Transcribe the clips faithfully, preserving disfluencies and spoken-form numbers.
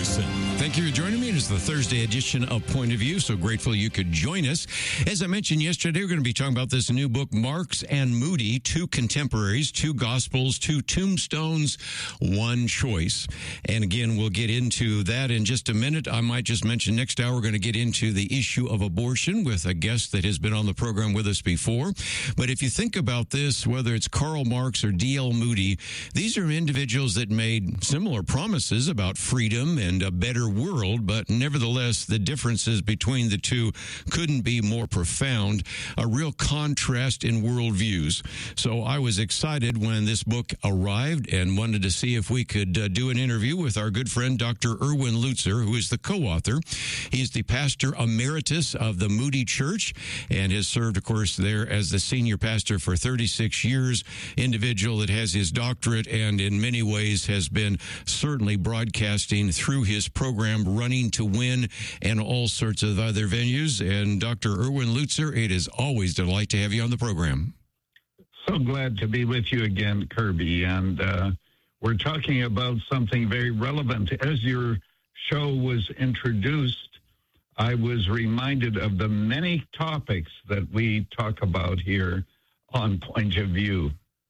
Peterson. Thank you for joining me. It is the Thursday edition of Point of View. So grateful you could join us. As I mentioned yesterday, we're going to be talking about this new book, Marks and Moody, Two Contemporaries, Two Gospels, Two Tombstones, One Choice. And again, we'll get into that in just a minute. I might just mention next hour, we're going to get into the issue of abortion with a guest that has been on the program with us before. But if you think about this, whether it's Karl Marx or D L Moody, these are individuals that made similar promises about freedom and a better world, but nevertheless, the differences between the two couldn't be more profound, a real contrast in worldviews. So I was excited when this book arrived and wanted to see if we could uh, do an interview with our good friend, Doctor Erwin Lutzer, who is the co-author. He's the pastor emeritus of the Moody Church and has served, of course, there as the senior pastor for thirty-six years, individual that has his doctorate and in many ways has been certainly broadcasting through his program, Running to Win, and all sorts of other venues. And Doctor Erwin Lutzer, it is always a delight to have you on the program. So glad to be with you again, Kirby. And uh, we're talking about something very relevant. As your show was introduced, I was reminded of the many topics that we talk about here on Point of View.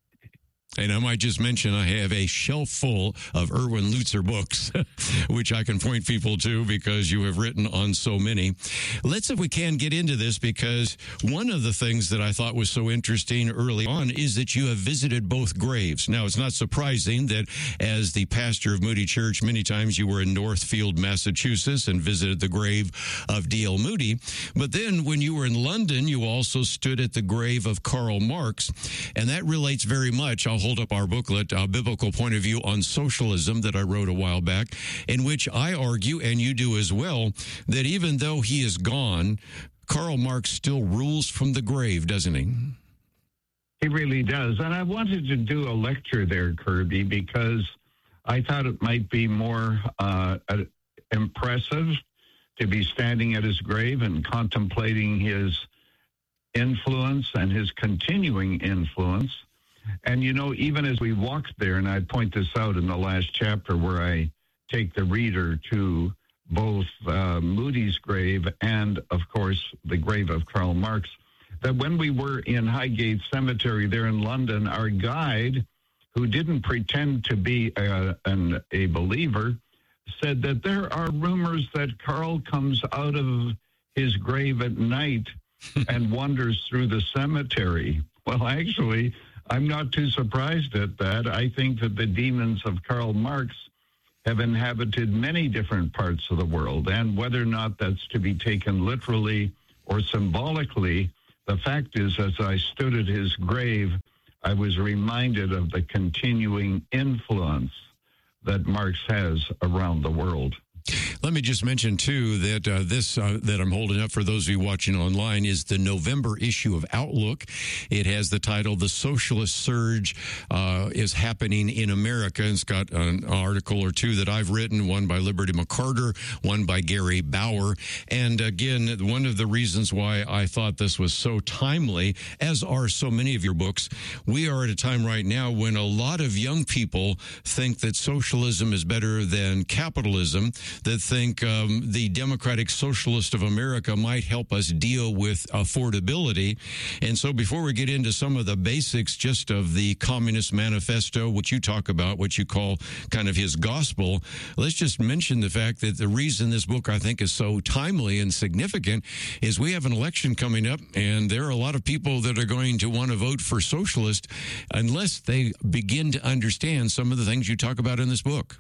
And I might just mention I have a shelf full of Erwin Lutzer books, which I can point people to because you have written on so many. Let's, if we can, get into this, because one of the things that I thought was so interesting early on is that you have visited both graves. Now, it's not surprising that as the pastor of Moody Church, many times you were in Northfield, Massachusetts, and visited the grave of D L Moody. But then when you were in London, you also stood at the grave of Karl Marx, and that relates very much. I'll hold up our booklet, A Biblical Point of View on Socialism, that I wrote a while back, in which I argue, and you do as well, that even though he is gone, Karl Marx still rules from the grave, doesn't he? He really does. And I wanted to do a lecture there, Kirby, because I thought it might be more uh, impressive to be standing at his grave and contemplating his influence and his continuing influence. And, you know, even as we walked there, and I point this out in the last chapter where I take the reader to both uh, Moody's grave and, of course, the grave of Karl Marx, that when we were in Highgate Cemetery there in London, our guide, who didn't pretend to be a, an, a believer, said that there are rumors that Karl comes out of his grave at night and wanders through the cemetery. Well, actually, I'm not too surprised at that. I think that the demons of Karl Marx have inhabited many different parts of the world, and whether or not that's to be taken literally or symbolically, the fact is, as I stood at his grave, I was reminded of the continuing influence that Marx has around the world. Let me just mention, too, that uh, this uh, that I'm holding up for those of you watching online is the November issue of Outlook. It has the title, The Socialist Surge uh, is Happening in America. It's got an article or two that I've written, one by Liberty McCarter, one by Gary Bauer. And again, one of the reasons why I thought this was so timely, as are so many of your books, we are at a time right now when a lot of young people think that socialism is better than capitalism, that think um, the Democratic Socialist of America might help us deal with affordability. And so before we get into some of the basics just of the Communist Manifesto, which you talk about, what you call kind of his gospel, let's just mention the fact that the reason this book, I think, is so timely and significant is we have an election coming up, and there are a lot of people that are going to want to vote for socialist unless they begin to understand some of the things you talk about in this book.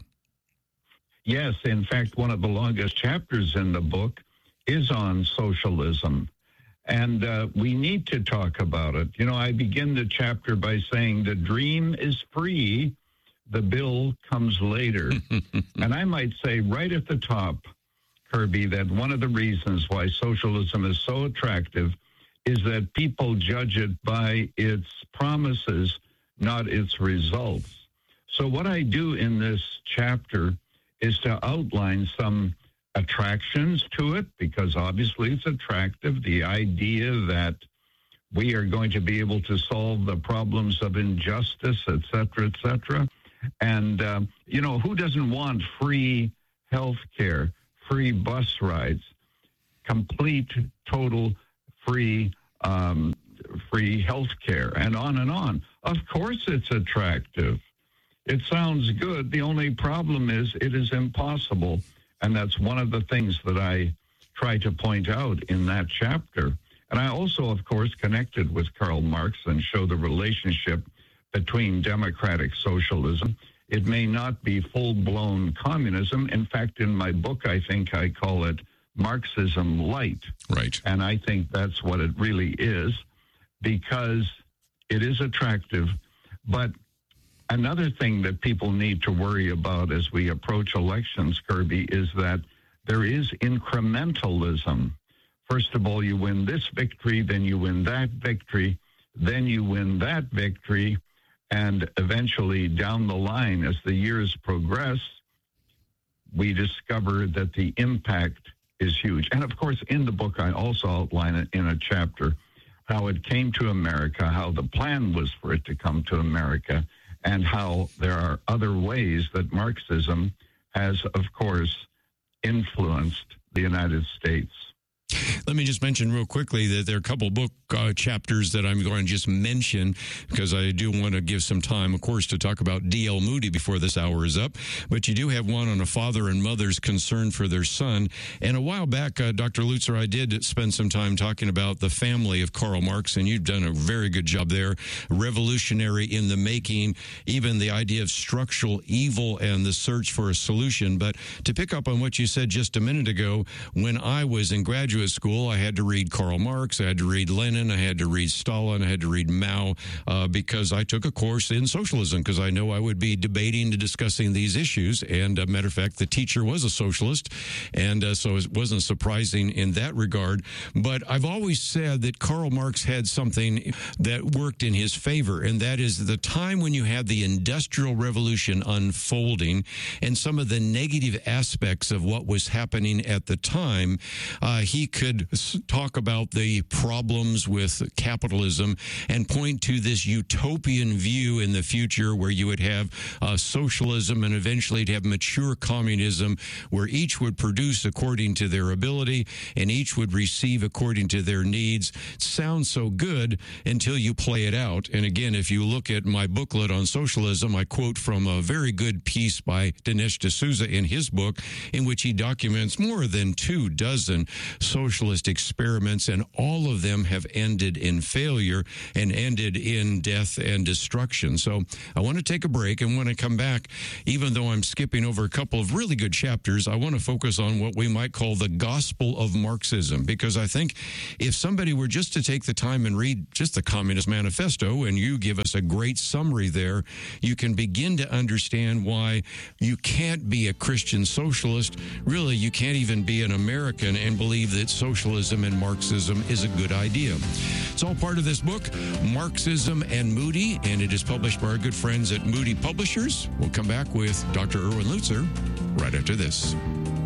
Yes, in fact, one of the longest chapters in the book is on socialism, and uh, we need to talk about it. You know, I begin the chapter by saying the dream is free, the bill comes later. And I might say right at the top, Kirby, that one of the reasons why socialism is so attractive is that people judge it by its promises, not its results. So what I do in this chapter is to outline some attractions to it, because obviously it's attractive, the idea that we are going to be able to solve the problems of injustice, et cetera, et cetera. And, uh, you know, who doesn't want free health care, free bus rides, complete, total, free, um, free health care, and on and on. Of course it's attractive. It sounds good. The only problem is it is impossible. And that's one of the things that I try to point out in that chapter. And I also, of course, connected with Karl Marx and show the relationship between democratic socialism. It may not be full-blown communism. In fact, in my book, I think I call it Marxism light. Right. And I think that's what it really is, because it is attractive. But another thing that people need to worry about as we approach elections, Kirby, is that there is incrementalism. First of all, you win this victory, then you win that victory, then you win that victory, and eventually down the line, as the years progress, we discover that the impact is huge. And of course, in the book, I also outline it in a chapter how it came to America, how the plan was for it to come to America, and how there are other ways that Marxism has, of course, influenced the United States. Let me just mention real quickly that there are a couple book uh, chapters that I'm going to just mention, because I do want to give some time, of course, to talk about D L Moody before this hour is up. But you do have one on a father and mother's concern for their son. And a while back, uh, Doctor Lutzer, I did spend some time talking about the family of Karl Marx, and you've done a very good job there. Revolutionary in the making, even the idea of structural evil and the search for a solution. But to pick up on what you said just a minute ago, when I was in graduate school, I had to read Karl Marx, I had to read Lenin, I had to read Stalin, I had to read Mao, uh, because I took a course in socialism, because I know I would be debating and discussing these issues. And a uh, matter of fact, the teacher was a socialist, and uh, so it wasn't surprising in that regard. But I've always said that Karl Marx had something that worked in his favor, and that is the time when you had the Industrial Revolution unfolding and some of the negative aspects of what was happening at the time. Uh, he could talk about the problems with capitalism and point to this utopian view in the future where you would have uh, socialism and eventually to have mature communism, where each would produce according to their ability and each would receive according to their needs. It sounds so good until you play it out. And again, if you look at my booklet on socialism, I quote from a very good piece by Dinesh D'Souza in his book, in which he documents more than two dozen socialist experiments, and all of them have ended in failure and ended in death and destruction. So I want to take a break, and when I come back, even though I'm skipping over a couple of really good chapters, I want to focus on what we might call the gospel of Marxism, because I think if somebody were just to take the time and read just the Communist Manifesto, and you give us a great summary there, you can begin to understand why you can't be a Christian socialist. Really, you can't even be an American and believe that socialism and Marxism is a good idea. It's all part of this book, Marxism and Moody, and it is published by our good friends at Moody Publishers. We'll come back with Doctor Erwin Lutzer right after this.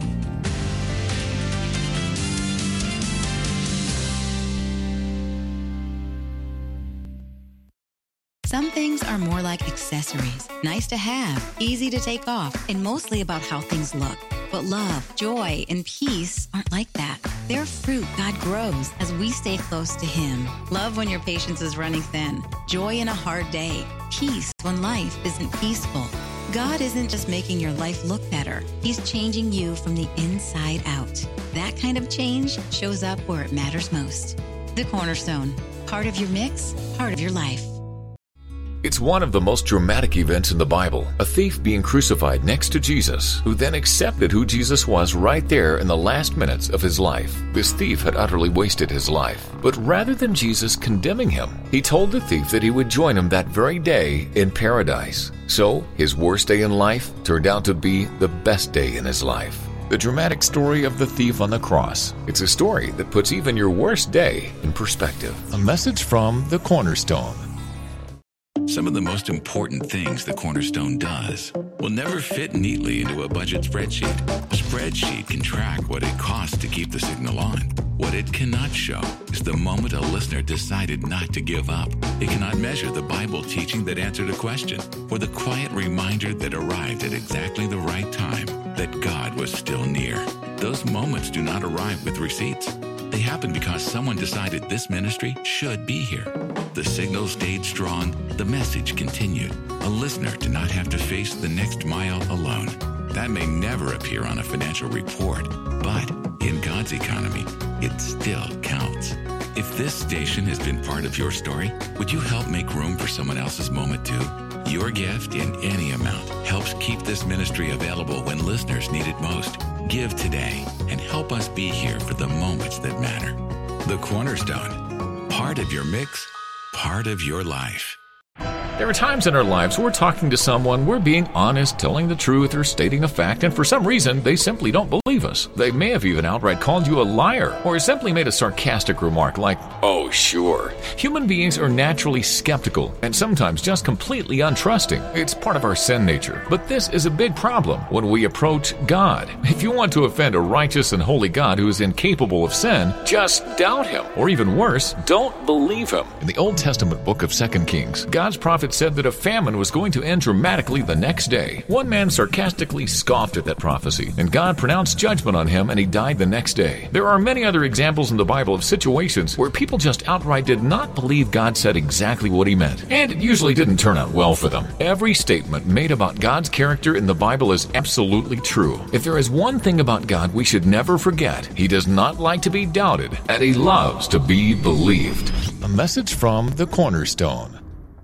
Some things are more like accessories, nice to have, easy to take off, and mostly about how things look. But love, joy, and peace aren't like that. They're fruit God grows as we stay close to Him. Love when your patience is running thin. Joy in a hard day. Peace when life isn't peaceful. God isn't just making your life look better. He's changing you from the inside out. That kind of change shows up where it matters most. The Cornerstone. Part of your mix, part of your life. It's one of the most dramatic events in the Bible, a thief being crucified next to Jesus, who then accepted who Jesus was right there in the last minutes of his life. This thief had utterly wasted his life, but rather than Jesus condemning him, he told the thief that he would join him that very day in paradise. So, his worst day in life turned out to be the best day in his life. The dramatic story of the thief on the cross. It's a story that puts even your worst day in perspective. A message from The Cornerstone. Some of the most important things the Cornerstone does will never fit neatly into a budget spreadsheet. A spreadsheet can track what it costs to keep the signal on. What it cannot show is the moment a listener decided not to give up. It cannot measure the Bible teaching that answered a question, or the quiet reminder that arrived at exactly the right time that God was moments do not arrive with receipts. They happen because someone decided this ministry should be here. The signal stayed strong, the message continued. A listener did not have to face the next mile alone. That may never appear on a financial report, but in God's economy, it still counts. If this station has been part of your story, would you help make room for someone else's moment too? Your gift in any amount helps keep this ministry available when listeners need it most. Give today and help us be here for the moments that matter. The Cornerstone, part of your mix, part of your life. There are times in our lives we're talking to someone, we're being honest, telling the truth, or stating a fact, and for some reason, they simply don't believe us. They may have even outright called you a liar, or simply made a sarcastic remark like, "Oh, sure." Human beings are naturally skeptical, and sometimes just completely untrusting. It's part of our sin nature. But this is a big problem when we approach God. If you want to offend a righteous and holy God who is incapable of sin, just doubt Him. Or even worse, don't believe Him. In the Old Testament book of Second Kings, God's prophet said that a famine was going to end dramatically the next day. One man sarcastically scoffed at that prophecy, and God pronounced judgment on him, and he died the next day. There are many other examples in the Bible of situations where people just outright did not believe God said exactly what He meant, and it usually didn't turn out well for them. Every statement made about God's character in the Bible is absolutely true. If there is one thing about God we should never forget, He does not like to be doubted, and He loves to be believed. A message from the Cornerstone.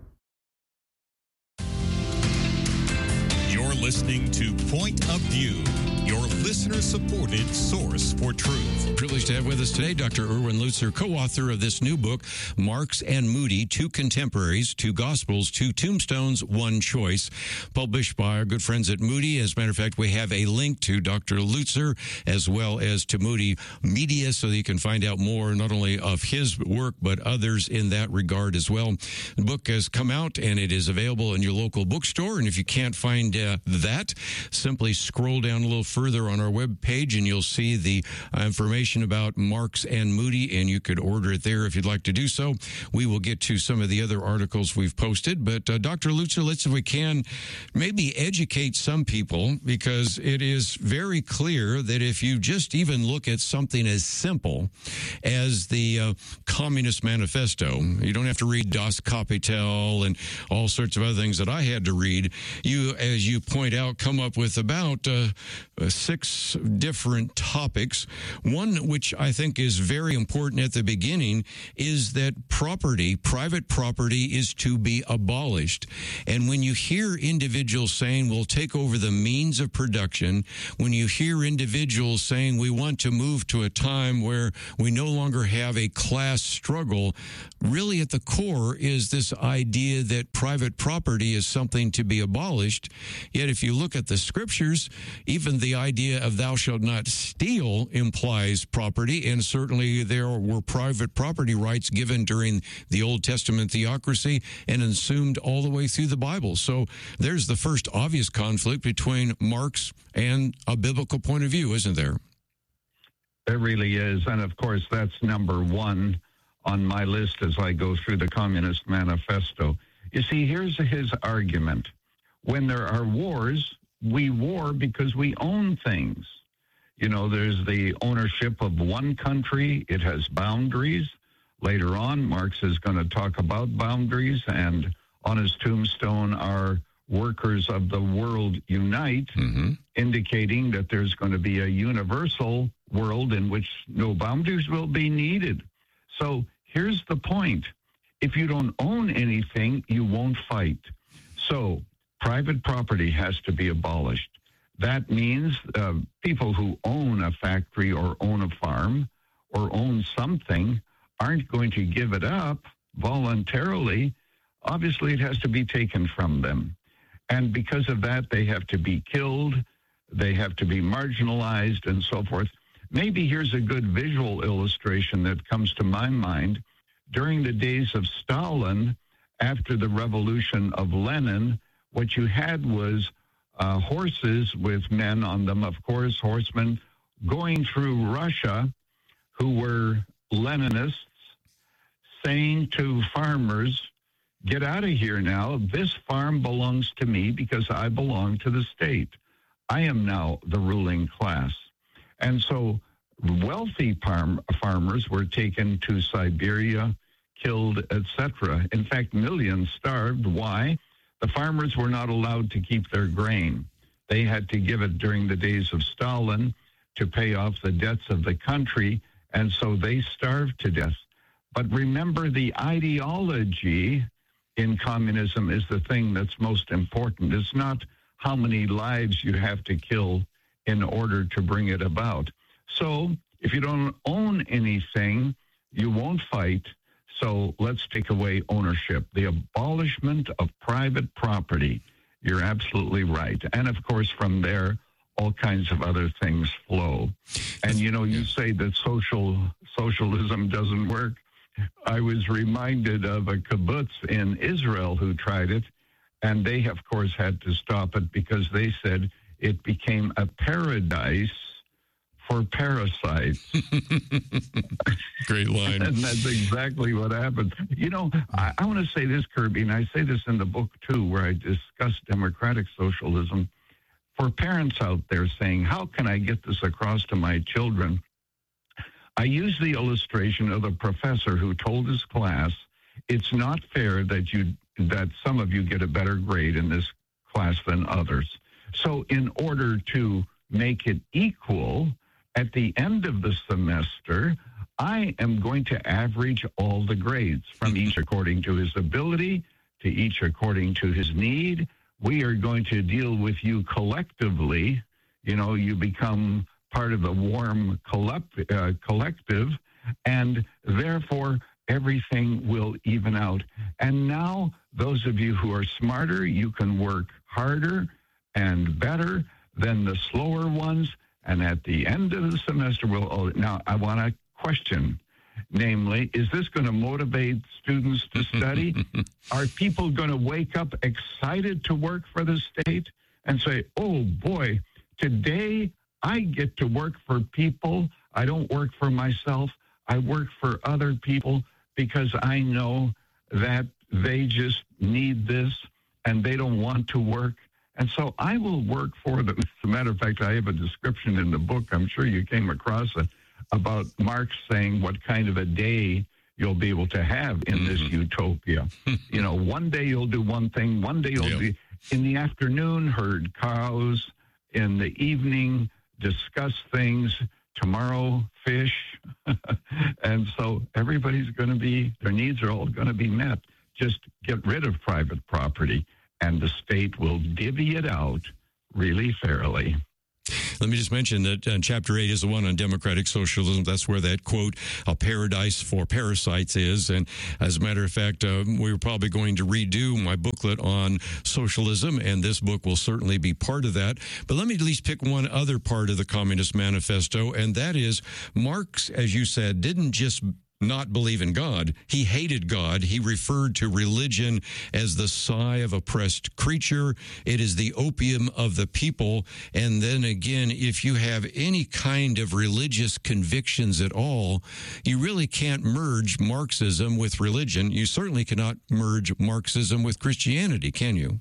Listening to Point of View, your listener-supported source for truth. Privileged to have with us today Doctor Erwin Lutzer, co-author of this new book, Marks and Moody, Two Contemporaries, Two Gospels, Two Tombstones, One Choice, published by our good friends at Moody. As a matter of fact, we have a link to Doctor Lutzer as well as to Moody Media so that you can find out more not only of his work but others in that regard as well. The book has come out and it is available in your local bookstore, and if you can't find uh, that, simply scroll down a little further on our webpage and you'll see the uh, information about Marks and Moody, and you could order it there if you'd like to do so. We will get to some of the other articles we've posted, but uh, Doctor Lutzer, let's, if we can, maybe educate some people, because it is very clear that if you just even look at something as simple as the uh, Communist Manifesto, you don't have to read Das Kapital and all sorts of other things that I had to read. You, as you point out, come up with about uh, six different topics. One which I think is very important at the beginning is that property, private property, is to be abolished. And when you hear individuals saying we'll take over the means of production, when you hear individuals saying we want to move to a time where we no longer have a class struggle, really at the core is this idea that private property is something to be abolished. Yet if you look at the scriptures, even the idea of thou shalt not steal implies property, and certainly there were private property rights given during the Old Testament theocracy and assumed all the way through the Bible. So there's the first obvious conflict between Marx and a biblical point of view, isn't there? There really is. And of course, that's number one on my list as I go through the Communist Manifesto. You see, here's his argument. When there are wars, we war because we own things. You know, there's the ownership of one country. It has boundaries. Later on, Marx is going to talk about boundaries, and on his tombstone are workers of the world unite, mm-hmm. indicating that there's going to be a universal world in which no boundaries will be needed. So here's the point. If you don't own anything, you won't fight. So private property has to be abolished. That means uh, people who own a factory or own a farm or own something aren't going to give it up voluntarily. Obviously, it has to be taken from them. And because of that, they have to be killed, they have to be marginalized, and so forth. Maybe here's a good visual illustration that comes to my mind. During the days of Stalin, after the revolution of Lenin, what you had was uh, horses with men on them, of course, horsemen, going through Russia who were Leninists, saying to farmers, get out of here now. This farm belongs to me because I belong to the state. I am now the ruling class. And so wealthy farm, farmers were taken to Siberia, killed, et cetera. In fact, millions starved. Why? The farmers were not allowed to keep their grain. They had to give it during the days of Stalin to pay off the debts of the country, and so they starved to death. But remember, the ideology in communism is the thing that's most important. It's not how many lives you have to kill in order to bring it about. So if you don't own anything, you won't fight. So let's take away ownership, the abolishment of private property. You're absolutely right. And of course, from there, all kinds of other things flow. And, you know, you say that social socialism doesn't work. I was reminded of a kibbutz in Israel who tried it, and they, of course, had to stop it because they said it became a paradise for parasites. Great line. And that's exactly what happened. You know, I, I want to say this, Kirby, and I say this in the book, too, where I discuss democratic socialism. For parents out there saying, how can I get this across to my children? I use the illustration of the professor who told his class, it's not fair that you that some of you get a better grade in this class than others. So in order to make it equal, at the end of the semester, I am going to average all the grades from each according to his ability, to each according to his need. We are going to deal with you collectively. You know, you become part of the warm collect, uh, collective, and therefore everything will even out. And now, those of you who are smarter, you can work harder and better than the slower ones. And at the end of the semester, we'll, oh, now I want to question, namely, is this going to motivate students to study? Are people going to wake up excited to work for the state and say, oh boy, today I get to work for people. I don't work for myself. I work for other people because I know that they just need this and they don't want to work. And so I will work for them. As a matter of fact, I have a description in the book. I'm sure you came across it about Marx saying what kind of a day you'll be able to have in mm-hmm. this utopia. You know, one day you'll do one thing. One day you'll yep. be in the afternoon, herd cows. In the evening, discuss things. Tomorrow, fish. And so everybody's going to be, their needs are all going to be met. Just get rid of private property, and the state will divvy it out really fairly. Let me just mention that uh, Chapter eight is the one on democratic socialism. That's where that quote, a paradise for parasites, is. And as a matter of fact, uh, we're probably going to redo my booklet on socialism, and this book will certainly be part of that. But let me at least pick one other part of the Communist Manifesto, and that is Marx, as you said, didn't just not believe in God. He hated God. He referred to religion as the sigh of oppressed creature. It is the opium of the people. And then again, if you have any kind of religious convictions at all, you really can't merge Marxism with religion. You certainly cannot merge Marxism with Christianity, can you?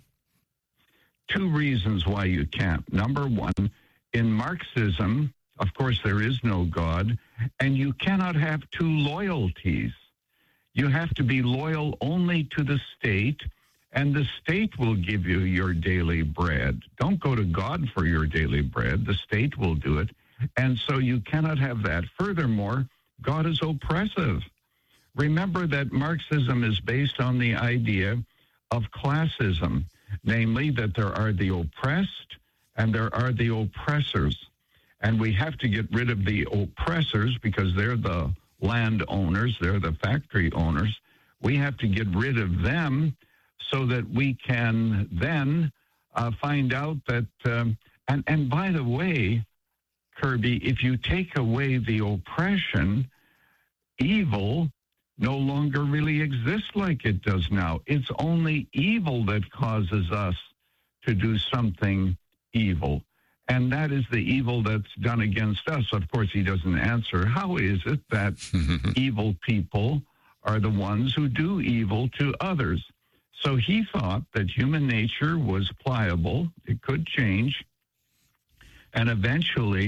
Two reasons why you can't. Number one, in Marxism, of course, there is no God, and you cannot have two loyalties. You have to be loyal only to the state, and the state will give you your daily bread. Don't go to God for your daily bread. The state will do it. And so you cannot have that. Furthermore, God is oppressive. Remember that Marxism is based on the idea of classism, namely that there are the oppressed and there are the oppressors. And we have to get rid of the oppressors because they're the landowners, they're the factory owners. We have to get rid of them so that we can then uh, find out that, um, and, and by the way, Kirby, if you take away the oppression, evil no longer really exists like it does now. It's only evil that causes us to do something evil. And that is the evil that's done against us. Of course, he doesn't answer. How is it that evil people are the ones who do evil to others? So he thought that human nature was pliable. It could change. And eventually,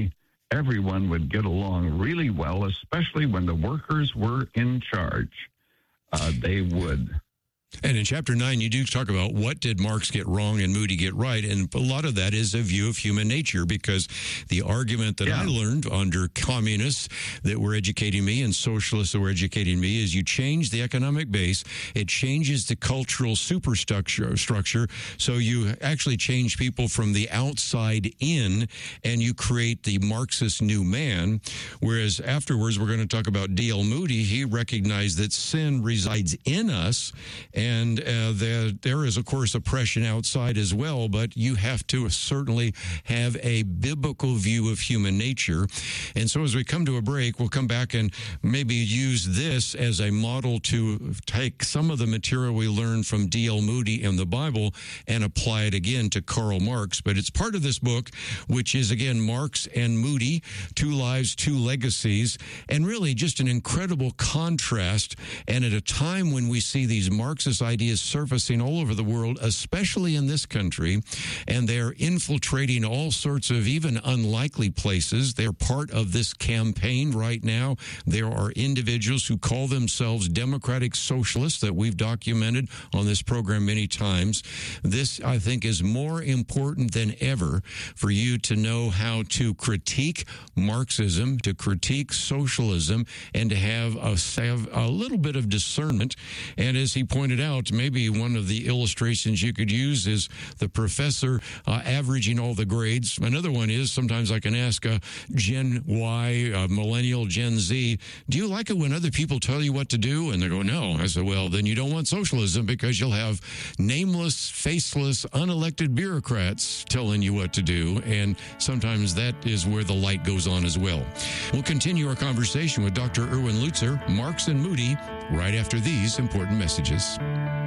everyone would get along really well, especially when the workers were in charge. Uh, they would. And in chapter nine, you do talk about what did Marx get wrong and Moody get right. And a lot of that is a view of human nature, because the argument that yeah. I learned under communists that were educating me and socialists that were educating me is you change the economic base, it changes the cultural superstructure. Structure, so you actually change people from the outside in, and you create the Marxist new man. Whereas afterwards, we're going to talk about D L Moody. He recognized that sin resides in us, and uh, that there is, of course, oppression outside as well, but you have to certainly have a biblical view of human nature. And so as we come to a break, we'll come back and maybe use this as a model to take some of the material we learned from D L Moody in the Bible and apply it again to Karl Marx. But it's part of this book, which is, again, Marx and Moody, Two Lives, Two Legacies, and really just an incredible contrast. And at a time when we see these Marxist ideas surfacing all over the world, especially in this country, and they're infiltrating all sorts of even unlikely places. They're part of this campaign right now. There are individuals who call themselves democratic socialists that we've documented on this program many times. This, I think, is more important than ever for you to know how to critique Marxism, to critique socialism, and to have a, have a little bit of discernment. And as he pointed out, maybe one of the illustrations you could use is the professor uh, averaging all the grades. Another one is sometimes I can ask a Gen Y, a millennial, Gen Z, do you like it when other people tell you what to do? And they go, no. I said, well, then you don't want socialism, because you'll have nameless, faceless, unelected bureaucrats telling you what to do. And sometimes that is where the light goes on as well. We'll continue our conversation with Doctor Erwin Lutzer, Marx and Moody, right after these important messages.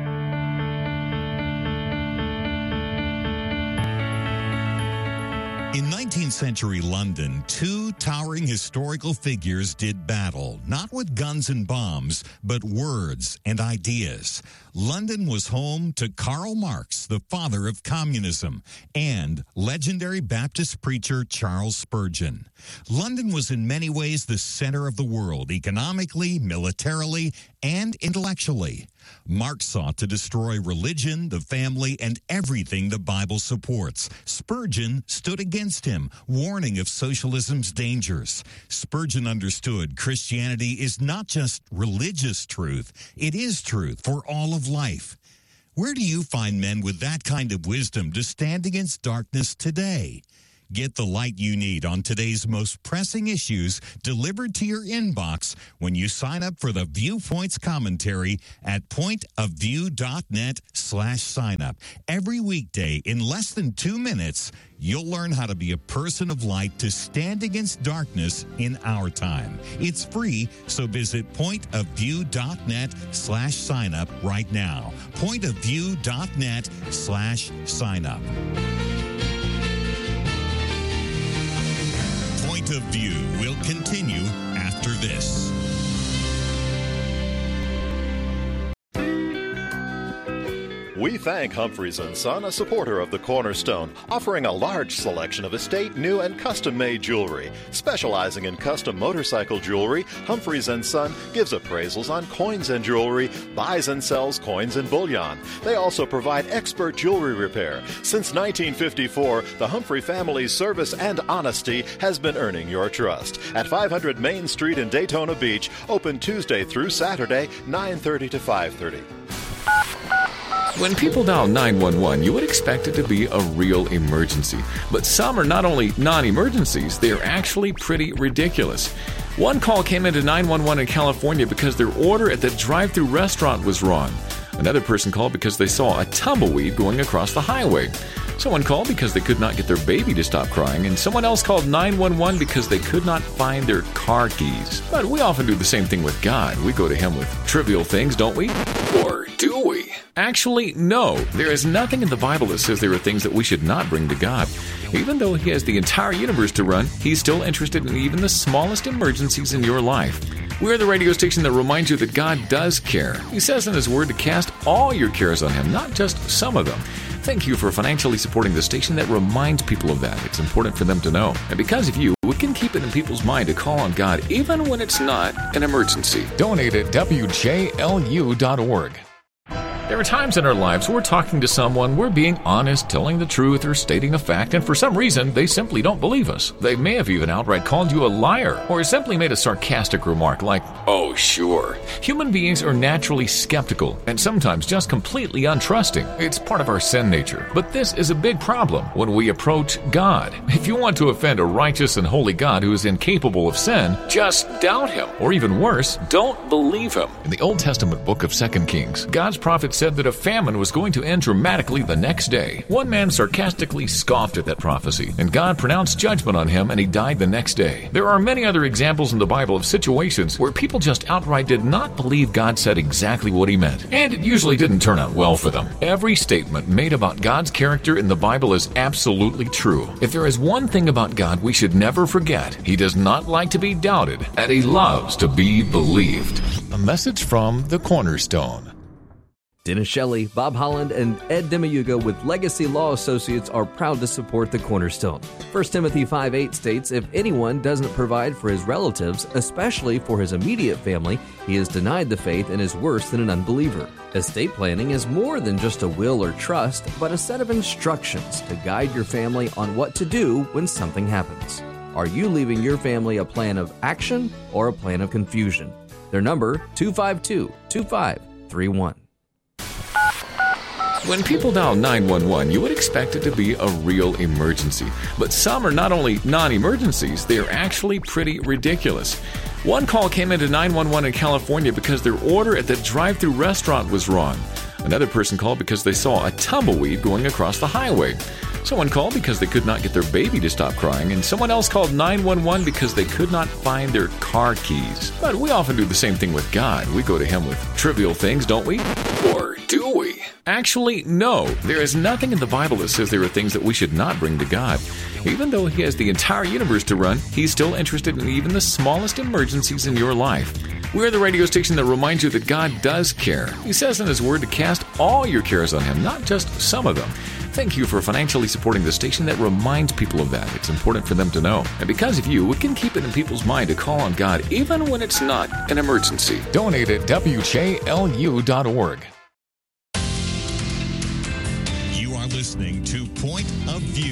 In nineteenth century London, two towering historical figures did battle, not with guns and bombs, but words and ideas. London was home to Karl Marx, the father of communism, and legendary Baptist preacher Charles Spurgeon. London was in many ways the center of the world, economically, militarily, and intellectually. Marx sought to destroy religion, the family, and everything the Bible supports. Spurgeon stood against him, warning of socialism's dangers. Spurgeon understood Christianity is not just religious truth, it is truth for all of life. Where do you find men with that kind of wisdom to stand against darkness today? Get the light you need on today's most pressing issues delivered to your inbox when you sign up for the Viewpoints commentary at pointofview.net slash sign up. Every weekday in less than two minutes, you'll learn how to be a person of light to stand against darkness in our time. It's free, so visit pointofview.net slash sign up right now. pointofview.net slash sign up. Point of View will continue after this. We thank Humphreys and Son, a supporter of the Cornerstone, offering a large selection of estate, new, and custom-made jewelry. Specializing in custom motorcycle jewelry, Humphreys and Son gives appraisals on coins and jewelry, buys and sells coins and bullion. They also provide expert jewelry repair. Since nineteen fifty-four, the Humphrey family's service and honesty has been earning your trust. At five hundred Main Street in Daytona Beach, open Tuesday through Saturday, nine thirty to five thirty. When people dial nine one one, you would expect it to be a real emergency. But some are not only non-emergencies, they are actually pretty ridiculous. One call came into nine one one in California because their order at the drive-thru restaurant was wrong. Another person called because they saw a tumbleweed going across the highway. Someone called because they could not get their baby to stop crying, and someone else called nine one one because they could not find their car keys. But we often do the same thing with God. We go to Him with trivial things, don't we? Or do we? Actually, no. There is nothing in the Bible that says there are things that we should not bring to God. Even though He has the entire universe to run, He's still interested in even the smallest emergencies in your life. We're the radio station that reminds you that God does care. He says in His Word to cast all your cares on Him, not just some of them. Thank you for financially supporting the station that reminds people of that. It's important for them to know. And because of you, we can keep it in people's mind to call on God even when it's not an emergency. Donate at W J L U dot org. There are times in our lives we're talking to someone, we're being honest, telling the truth, or stating a fact, and for some reason, they simply don't believe us. They may have even outright called you a liar, or simply made a sarcastic remark like, "Oh, sure." Human beings are naturally skeptical, and sometimes just completely untrusting. It's part of our sin nature. But this is a big problem when we approach God. If you want to offend a righteous and holy God who is incapable of sin, just doubt Him. Or even worse, don't believe Him. In the Old Testament book of Second Kings, God's prophet said that a famine was going to end dramatically the next day. One man sarcastically scoffed at that prophecy, and God pronounced judgment on him, and he died the next day. There are many other examples in the Bible of situations where people just outright did not believe God said exactly what He meant, and it usually didn't turn out well for them. Every statement made about God's character in the Bible is absolutely true. If there is one thing about God we should never forget, He does not like to be doubted, and He loves to be believed. A message from the Cornerstone. Dennis Shelley, Bob Holland, and Ed Demiyuga with Legacy Law Associates are proud to support the Cornerstone. First Timothy five eight states, "If anyone doesn't provide for his relatives, especially for his immediate family, he is denied the faith and is worse than an unbeliever." Estate planning is more than just a will or trust, but a set of instructions to guide your family on what to do when something happens. Are you leaving your family a plan of action or a plan of confusion? Their number, two five two, two five three one. When people dial nine one one, you would expect it to be a real emergency. But some are not only non-emergencies, they are actually pretty ridiculous. One call came into nine one one in California because their order at the drive-thru restaurant was wrong. Another person called because they saw a tumbleweed going across the highway. Someone called because they could not get their baby to stop crying, and someone else called nine one one because they could not find their car keys. But we often do the same thing with God. We go to Him with trivial things, don't we? Or do we? Actually, no. There is nothing in the Bible that says there are things that we should not bring to God. Even though He has the entire universe to run, He's still interested in even the smallest emergencies in your life. We're the radio station that reminds you that God does care. He says in His Word to cast all your cares on Him, not just some of them. Thank you for financially supporting the station that reminds people of that. It's important for them to know. And because of you, we can keep it in people's mind to call on God even when it's not an emergency. Donate at W J L U dot org. You are listening to Point of View.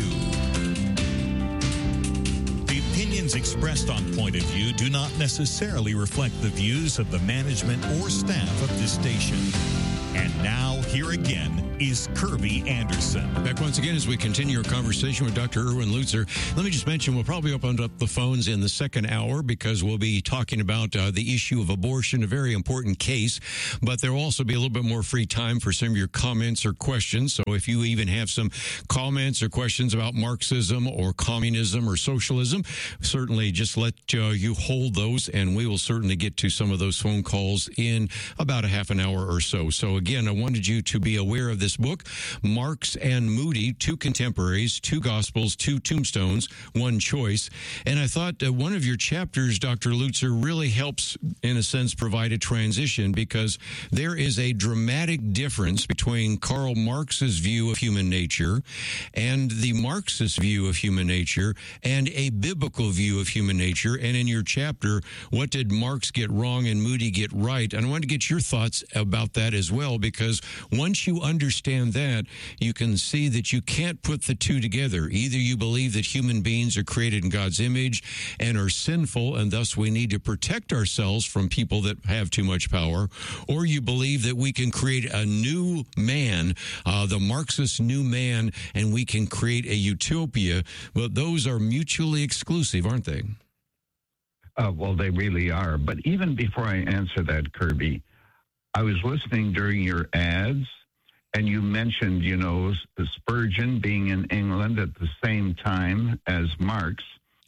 The opinions expressed on Point of View do not necessarily reflect the views of the management or staff of this station. And now, here again is Kirby Anderson. Back once again as we continue our conversation with Doctor Erwin Lutzer. Let me just mention, we'll probably open up the phones in the second hour because we'll be talking about uh, the issue of abortion, a very important case. But there will also be a little bit more free time for some of your comments or questions. So if you even have some comments or questions about Marxism or communism or socialism, certainly just let uh, you hold those, and we will certainly get to some of those phone calls in about a half an hour or so. So again, I wanted you to be aware of this book, Marx and Moody, Two Contemporaries, Two Gospels, Two Tombstones, One Choice. And I thought uh, one of your chapters, Doctor Lutzer, really helps, in a sense, provide a transition, because there is a dramatic difference between Karl Marx's view of human nature and the Marxist view of human nature and a biblical view of human nature. And in your chapter, what did Marx get wrong and Moody get right? And I wanted to get your thoughts about that as well, because once you understand that, you can see that you can't put the two together. Either you believe that human beings are created in God's image and are sinful, and thus we need to protect ourselves from people that have too much power, or you believe that we can create a new man, uh, the Marxist new man, and we can create a utopia. But those are mutually exclusive, aren't they? Uh, well, they really are. But even before I answer that, Kirby, I was listening during your ads, and you mentioned, you know, Spurgeon being in England at the same time as Marx.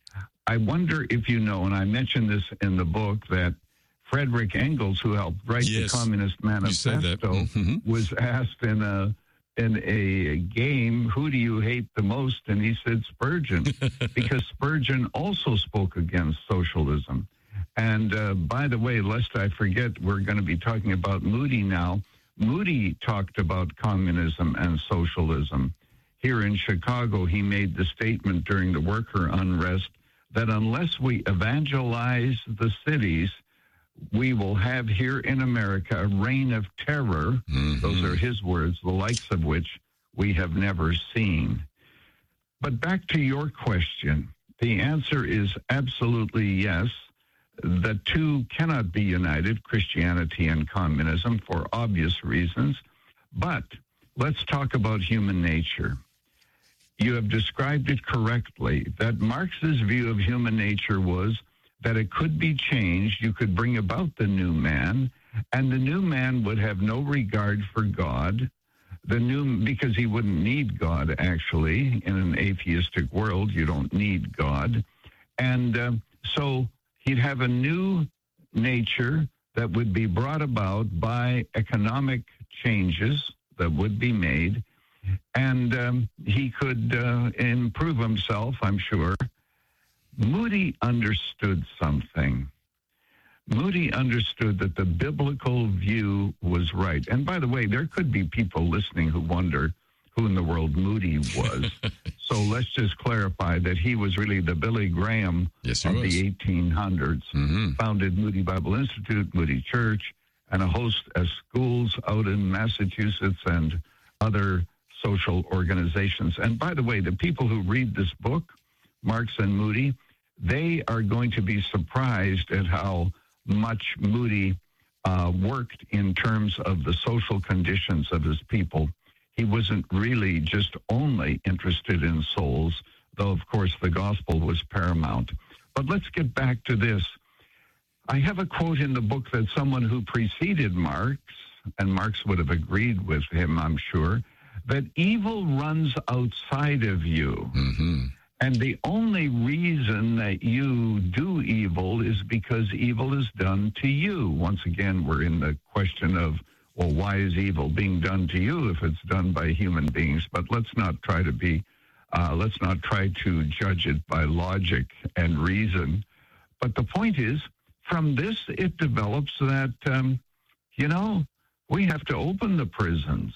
I wonder if you know, and I mentioned this in the book, that Frederick Engels, who helped write yes. the Communist Manifesto, mm-hmm. was asked in a in a game, who do you hate the most? And he said Spurgeon, because Spurgeon also spoke against socialism. And uh, by the way, lest I forget, we're going to be talking about Moody now. Moody talked about communism and socialism. Here in Chicago, he made the statement during the worker unrest that unless we evangelize the cities, we will have here in America a reign of terror. Mm-hmm. Those are his words, the likes of which we have never seen. But back to your question, the answer is absolutely yes. The two cannot be united, Christianity and communism, for obvious reasons. But let's talk about human nature. You have described it correctly, that Marx's view of human nature was that it could be changed. You could bring about the new man, and the new man would have no regard for God. The new, because he wouldn't need God, actually. In an atheistic world, you don't need God. And uh, so he'd have a new nature that would be brought about by economic changes that would be made. And um, he could uh, improve himself, I'm sure. Moody understood something. Moody understood that the biblical view was right. And by the way, there could be people listening who wonder who in the world Moody was. So let's just clarify that he was really the Billy Graham yes, of was. the eighteen hundreds. Mm-hmm. Founded Moody Bible Institute, Moody Church, and a host of schools out in Massachusetts and other social organizations. And by the way, the people who read this book, Marx and Moody, they are going to be surprised at how much Moody uh, worked in terms of the social conditions of his people. He wasn't really just only interested in souls, though, of course, the gospel was paramount. But let's get back to this. I have a quote in the book that someone who preceded Marx, and Marx would have agreed with him, I'm sure, that evil runs outside of you. Mm-hmm. And the only reason that you do evil is because evil is done to you. Once again, we're in the question of, well, why is evil being done to you if it's done by human beings? But let's not try to be, uh, let's not try to judge it by logic and reason. But the point is, from this, it develops that, um, you know, we have to open the prisons.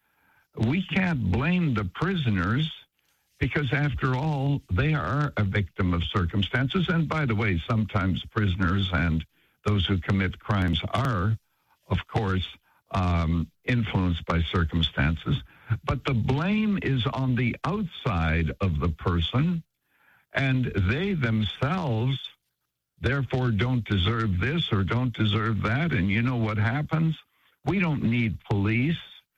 We can't blame the prisoners because, after all, they are a victim of circumstances. And by the way, sometimes prisoners and those who commit crimes are, of course, um, influenced by circumstances. But the blame is on the outside of the person, and they themselves, therefore, don't deserve this or don't deserve that. And you know what happens? We don't need police.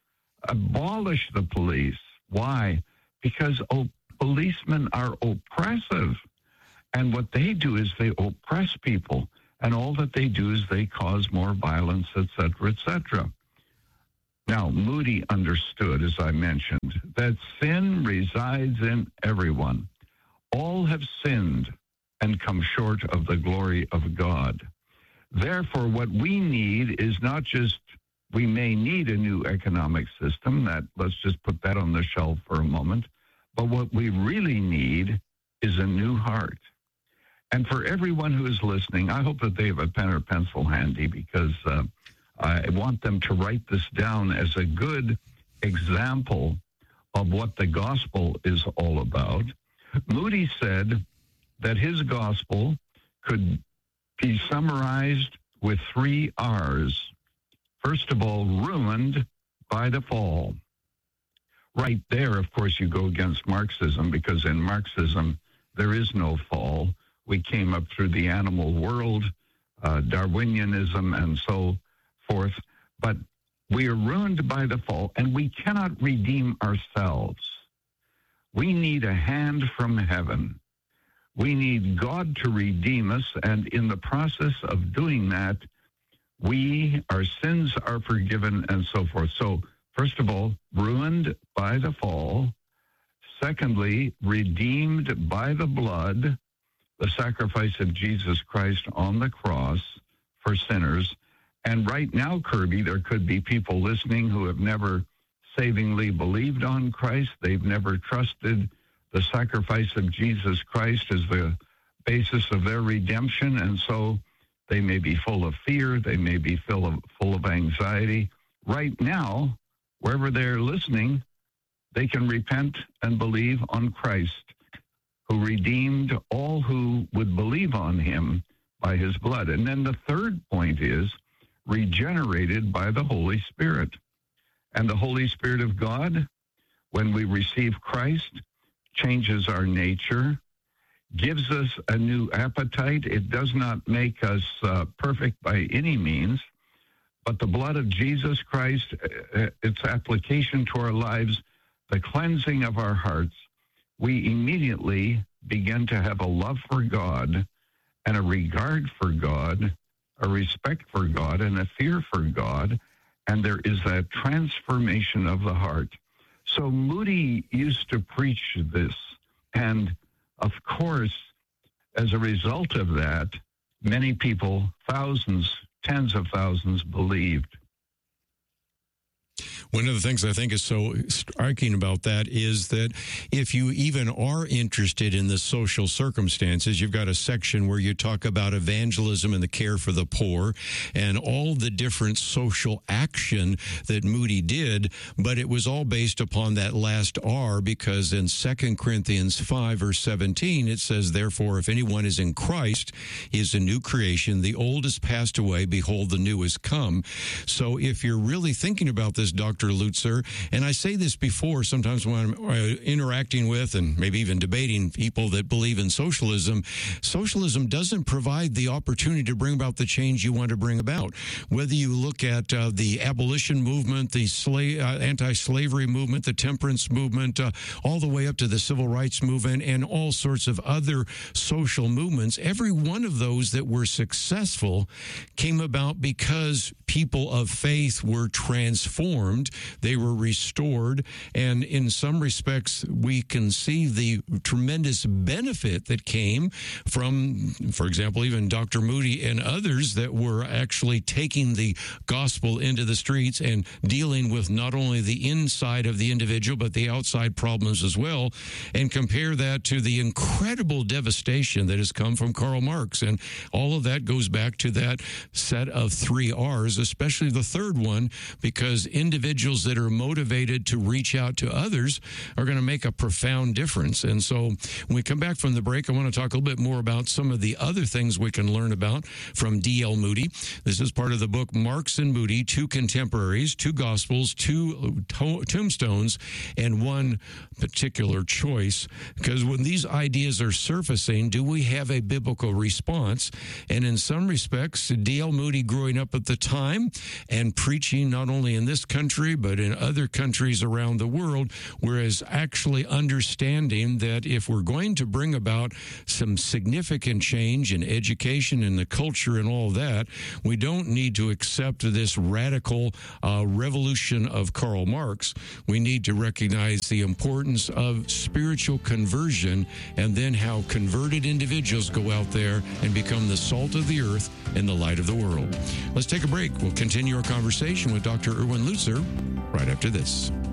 Abolish the police. Why? Because oh, policemen are oppressive. And what they do is they oppress people. And all that they do is they cause more violence, et cetera, et cetera. Now, Moody understood, as I mentioned, that sin resides in everyone. All have sinned and come short of the glory of God. Therefore, what we need is not just, we may need a new economic system, that let's just put that on the shelf for a moment, but what we really need is a new heart. And for everyone who is listening, I hope that they have a pen or pencil handy, because uh, I want them to write this down as a good example of what the gospel is all about. Moody said that his gospel could be summarized with three R's. First of all, ruined by the fall. Right there, of course, you go against Marxism, because in Marxism, there is no fall. We came up through the animal world, uh, Darwinianism, and so forth. But we are ruined by the fall, and we cannot redeem ourselves. We need a hand from heaven. We need God to redeem us, and in the process of doing that, we, our sins are forgiven, and so forth. So, first of all, ruined by the fall. Secondly, redeemed by the blood, the sacrifice of Jesus Christ on the cross for sinners. And right now, Kirby, there could be people listening who have never savingly believed on Christ. They've never trusted the sacrifice of Jesus Christ as the basis of their redemption. And so they may be full of fear. They may be full of, full of anxiety. right now, wherever they're listening, they can repent and believe on Christ, who redeemed all who would believe on him by his blood. And then the third point is regenerated by the Holy Spirit. And the Holy Spirit of God, when we receive Christ, changes our nature, gives us a new appetite. It does not make us uh, perfect by any means, but the blood of Jesus Christ, uh, its application to our lives, the cleansing of our hearts, we immediately begin to have a love for God and a regard for God, a respect for God and a fear for God, and there is that transformation of the heart. So Moody used to preach this, and of course, as a result of that, many people, thousands, tens of thousands, believed. One of the things I think is so striking about that is that if you even are interested in the social circumstances, you've got a section where you talk about evangelism and the care for the poor and all the different social action that Moody did, but it was all based upon that last R, because in Second Corinthians five, verse seventeen, it says, "Therefore, if anyone is in Christ, he is a new creation. The old has passed away. Behold, the new has come." So if you're really thinking about this, Doctor Lutzer, and I say this before, sometimes when I'm uh, interacting with and maybe even debating people that believe in socialism, socialism doesn't provide the opportunity to bring about the change you want to bring about. Whether you look at uh, the abolition movement, the slave, uh, anti-slavery movement, the temperance movement, uh, all the way up to the civil rights movement and all sorts of other social movements, every one of those that were successful came about because people of faith were transformed. They were restored, and in some respects, we can see the tremendous benefit that came from, for example, even Doctor Moody and others that were actually taking the gospel into the streets and dealing with not only the inside of the individual, but the outside problems as well, and compare that to the incredible devastation that has come from Karl Marx. And all of that goes back to that set of three R's, especially the third one, because individuals that are motivated to reach out to others are going to make a profound difference. And so when we come back from the break, I want to talk a little bit more about some of the other things we can learn about from D L Moody. This is part of the book Marx and Moody, Two Contemporaries, Two Gospels, Two to- Tombstones, and One Particular Choice. Because when these ideas are surfacing, do we have a biblical response? And in some respects, D L Moody, growing up at the time and preaching not only in this country, but in other countries around the world, whereas actually understanding that if we're going to bring about some significant change in education and the culture and all that, we don't need to accept this radical uh, revolution of Karl Marx. We need to recognize the importance of spiritual conversion and then how converted individuals go out there and become the salt of the earth and the light of the world. Let's take a break. We'll continue our conversation with Doctor Erwin Lutzer right after this.